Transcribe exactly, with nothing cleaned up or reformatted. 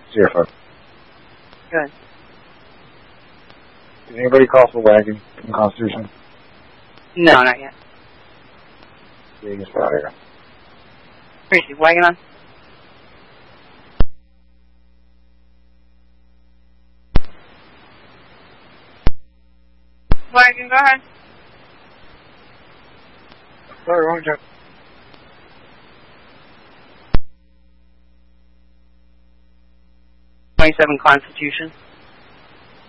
Zero five. Good. Did anybody call for wagon in Constitution? No, not yet. Vegas out here. Tracy, wagon on? Wagon, go ahead. Sorry, wrong job. twenty-seven Constitution.